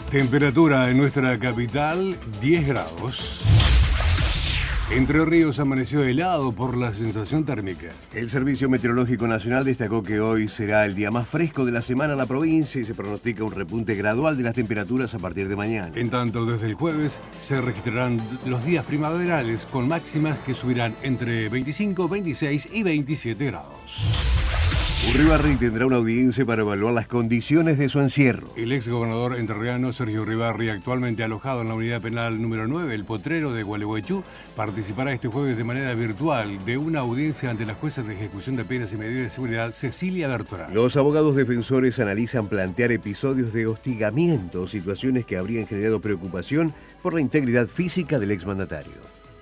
Temperatura en nuestra capital, 10 grados. Entre Ríos amaneció helado por la sensación térmica. El Servicio Meteorológico Nacional destacó que hoy será el día más fresco de la semana en la provincia y se pronostica un repunte gradual de las temperaturas a partir de mañana. En tanto, desde el jueves se registrarán los días primaverales con máximas que subirán entre 25, 26 y 27 grados. Urribarri tendrá una audiencia para evaluar las condiciones de su encierro. El exgobernador entrerriano Sergio Urribarri, actualmente alojado en la unidad penal número 9, El Potrero de Gualeguaychú, participará este jueves de manera virtual de una audiencia ante la jueza de ejecución de penas y medidas de seguridad Cecilia Bertoral. Los abogados defensores analizan plantear episodios de hostigamiento, situaciones que habrían generado preocupación por la integridad física del exmandatario.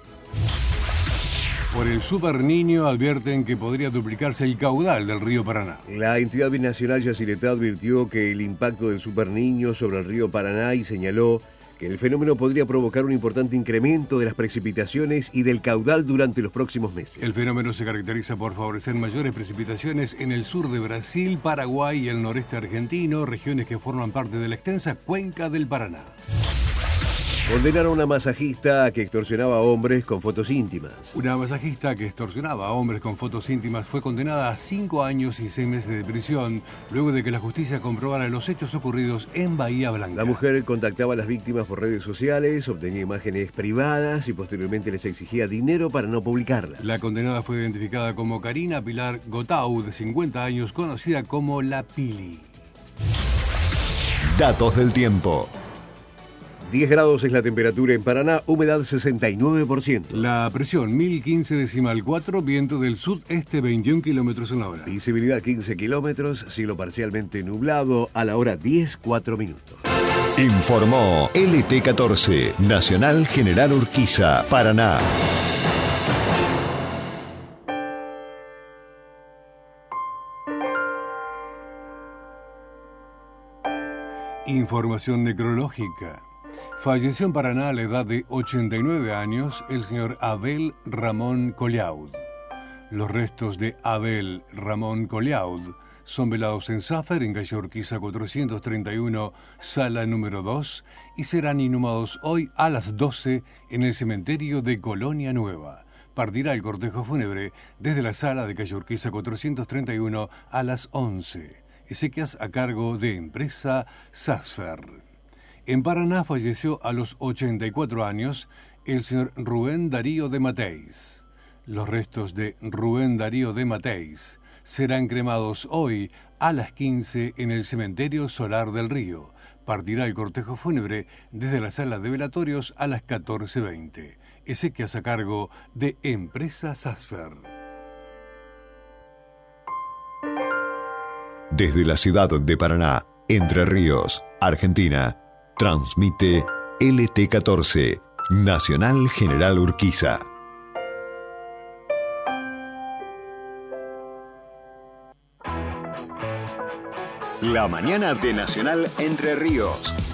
Por el Super Niño advierten que podría duplicarse el caudal del río Paraná. La entidad binacional Yacyretá advirtió que el impacto del Super Niño sobre el río Paraná y señaló que el fenómeno podría provocar un importante incremento de las precipitaciones y del caudal durante los próximos meses. El fenómeno se caracteriza por favorecer mayores precipitaciones en el sur de Brasil, Paraguay y el noreste argentino, regiones que forman parte de la extensa cuenca del Paraná. Condenaron a una masajista que extorsionaba a hombres con fotos íntimas. Una masajista que extorsionaba a hombres con fotos íntimas fue condenada a 5 años y 6 meses de prisión luego de que la justicia comprobara los hechos ocurridos en Bahía Blanca. La mujer contactaba a las víctimas por redes sociales, obtenía imágenes privadas y posteriormente les exigía dinero para no publicarlas. La condenada fue identificada como Karina Pilar Gotau, de 50 años, conocida como La Pili. Datos del tiempo. 10 grados es la temperatura en Paraná, humedad 69%. La presión 1015,4, viento del sudeste 21 kilómetros en la hora. Visibilidad 15 kilómetros, cielo parcialmente nublado a la hora 10:04 minutos. Informó LT14, Nacional General Urquiza, Paraná. Información necrológica. Falleció en Paraná a la edad de 89 años el señor Abel Ramón Colliaud. Los restos de Abel Ramón Colliaud son velados en Safer, en calle Urquiza 431, sala número 2, y serán inhumados hoy a las 12 en el cementerio de Colonia Nueva. Partirá el cortejo fúnebre desde la sala de calle Urquiza 431 a las 11. Exequias a cargo de Empresa Safer. En Paraná falleció a los 84 años el señor Rubén Darío de Mateis. Los restos de Rubén Darío de Mateis serán cremados hoy a las 15 en el cementerio Solar del Río. Partirá el cortejo fúnebre desde la sala de velatorios a las 14:20. Exequias a cargo de Empresa Safer. Desde la ciudad de Paraná, Entre Ríos, Argentina, transmite LT14, Nacional General Urquiza. La mañana de Nacional Entre Ríos.